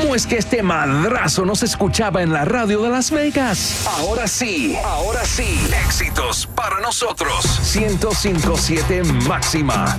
¿Cómo es que este madrazo no se escuchaba en la radio de Las Vegas? Ahora sí. Éxitos para nosotros. 105.7 máxima.